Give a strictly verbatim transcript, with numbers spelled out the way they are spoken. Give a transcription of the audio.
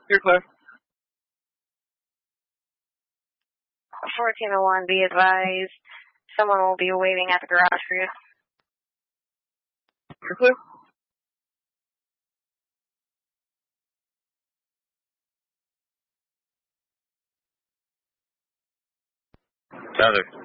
You're clear. fourteen oh one, be advised. Someone will be waiting at the garage for you. You're clear. Tether.